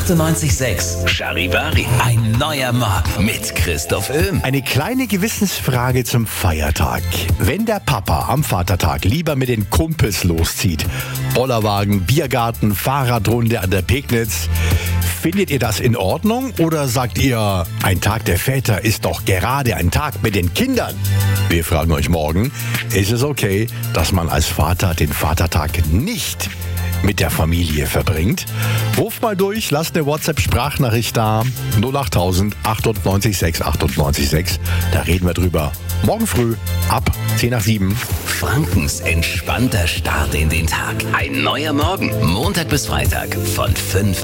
98.6 Charivari. Ein neuer Morgen mit Christoph Öhm. Eine kleine Gewissensfrage zum Feiertag. Wenn der Papa am Vatertag lieber mit den Kumpels loszieht, Bollerwagen, Biergarten, Fahrradrunde an der Pegnitz, findet ihr das in Ordnung oder sagt ihr, ein Tag der Väter ist doch gerade ein Tag mit den Kindern? Wir fragen euch morgen, ist es okay, dass man als Vater den Vatertag nicht mit der Familie verbringt? Ruft mal durch, lasst eine WhatsApp-Sprachnachricht da. 08000 98 6 98 6. Da reden wir drüber. Morgen früh ab 6:50. Frankens entspannter Start in den Tag. Ein neuer Morgen. Montag bis Freitag von 5